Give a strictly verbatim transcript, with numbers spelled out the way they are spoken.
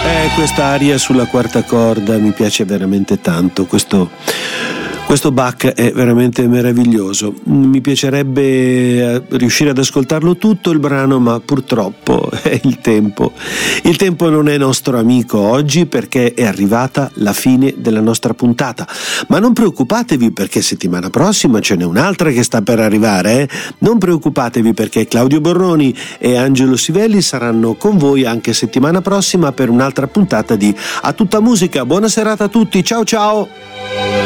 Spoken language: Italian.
Eh, questa aria sulla quarta corda mi piace veramente tanto, questo, questo Bach è veramente meraviglioso. Mi piacerebbe riuscire ad ascoltarlo tutto il brano, ma purtroppo è il tempo. Il tempo non è nostro amico oggi perché è arrivata la fine della nostra puntata. Ma non preoccupatevi perché settimana prossima ce n'è un'altra che sta per arrivare. Eh? Non preoccupatevi perché Claudio Borroni e Angelo Sivelli saranno con voi anche settimana prossima per un'altra puntata di A Tutta Musica. Buona serata a tutti, ciao ciao!